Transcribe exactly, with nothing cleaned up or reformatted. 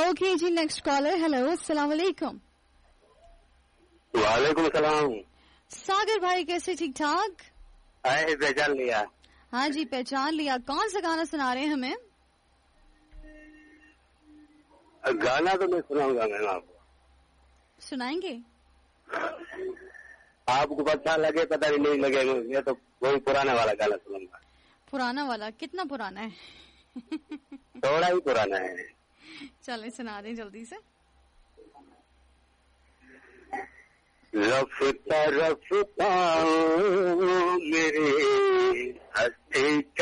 Okay जी, next collar. Hello, अस्सलाम वालेकुम। वालेकुम सलाम। सागर भाई कैसे, ठीक ठाक? आए पहचान लिया? हाँ जी पहचान लिया। कौन सा गाना सुना रहे हैं हमें? गाना तो मैं सुनाऊंगा मैम आपको। सुनाएंगे? आपको अच्छा लगे पता नहीं नहीं लगे, मैं तो वही पुराना वाला गाना सुनूंगा। पुराना वाला? कितना पुराना है? थोड़ा ही पुराना है। चले सुना दें जल्दी से। रफ्ता रफ्ता मेरे हस्ते